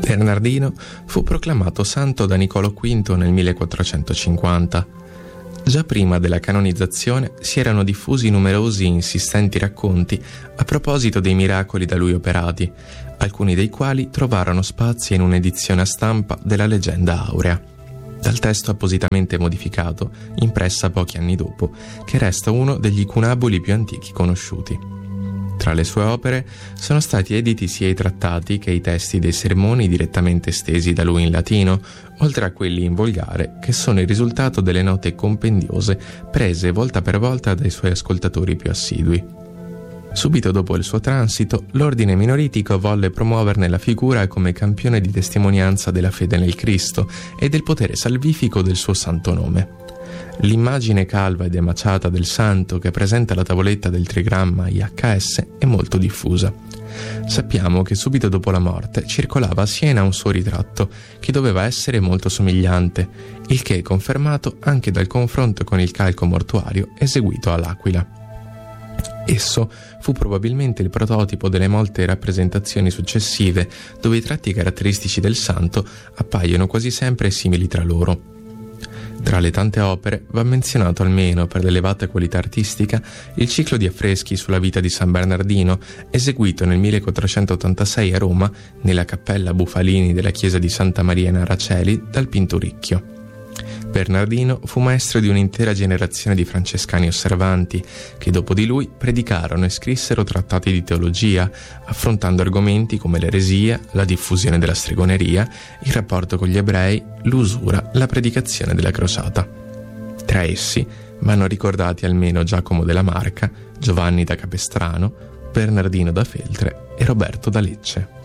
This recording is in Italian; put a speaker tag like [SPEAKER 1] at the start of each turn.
[SPEAKER 1] Bernardino fu proclamato santo da Niccolò V nel 1450. Già prima della canonizzazione si erano diffusi numerosi e insistenti racconti a proposito dei miracoli da lui operati, alcuni dei quali trovarono spazio in un'edizione a stampa della Leggenda Aurea, dal testo appositamente modificato, impressa pochi anni dopo, che resta uno degli cunaboli più antichi conosciuti. Tra le sue opere sono stati editi sia i trattati che i testi dei sermoni direttamente stesi da lui in latino, oltre a quelli in volgare, che sono il risultato delle note compendiose prese volta per volta dai suoi ascoltatori più assidui. Subito dopo il suo transito, l'ordine minoritico volle promuoverne la figura come campione di testimonianza della fede nel Cristo e del potere salvifico del suo santo nome. L'immagine calva ed emaciata del santo che presenta la tavoletta del trigramma IHS è molto diffusa. Sappiamo che subito dopo la morte circolava a Siena un suo ritratto, che doveva essere molto somigliante, il che è confermato anche dal confronto con il calco mortuario eseguito all'Aquila. Esso fu probabilmente il prototipo delle molte rappresentazioni successive, dove i tratti caratteristici del santo appaiono quasi sempre simili tra loro. Tra le tante opere va menzionato almeno per l'elevata qualità artistica il ciclo di affreschi sulla vita di San Bernardino, eseguito nel 1486 a Roma nella cappella Bufalini della chiesa di Santa Maria in Araceli dal Pinturicchio. Bernardino fu maestro di un'intera generazione di francescani osservanti che dopo di lui predicarono e scrissero trattati di teologia, affrontando argomenti come l'eresia, la diffusione della stregoneria, il rapporto con gli ebrei, l'usura, la predicazione della crociata. Tra essi vanno ricordati almeno Giacomo della Marca, Giovanni da Capestrano, Bernardino da Feltre e Roberto da Lecce.